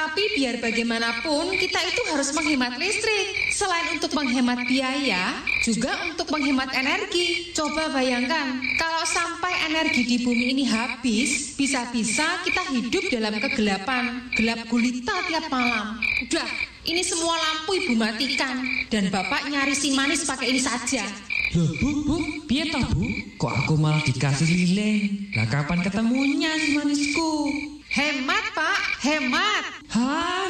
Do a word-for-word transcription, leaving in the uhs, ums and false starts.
Tapi biar bagaimanapun kita itu harus menghemat listrik. Selain untuk menghemat biaya, juga untuk menghemat energi. Coba bayangkan, kalau sampai energi di bumi ini habis, bisa-bisa kita hidup dalam kegelapan, gelap gulita tiap malam. Udah, ini semua lampu ibu matikan, dan bapak nyari si manis pakai ini saja. Loh bu, bu, piye toh bu? Kok aku malah dikasih lilin? Lah kapan ketemunya si manisku? Hemat pak, hemat. Hah,